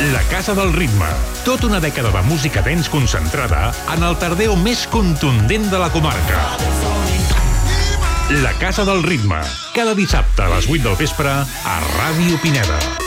La Casa del Ritme. Tota una dècada de música dance concentrada en el tardeo més contundent de la comarca. La Casa del Ritme. Cada dissabte a les 8 del vespre a Ràdio Pineda.